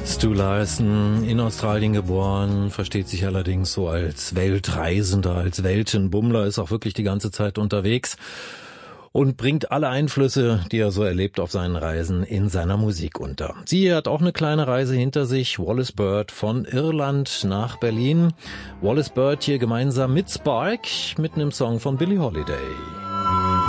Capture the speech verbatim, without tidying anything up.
Stu Larson, in Australien geboren, versteht sich allerdings so als Weltreisender, als Weltenbummler, ist auch wirklich die ganze Zeit unterwegs und bringt alle Einflüsse, die er so erlebt auf seinen Reisen, in seiner Musik unter. Sie hat auch eine kleine Reise hinter sich, Wallis Bird von Irland nach Berlin. Wallis Bird hier gemeinsam mit Spark mit einem Song von Billie Holiday.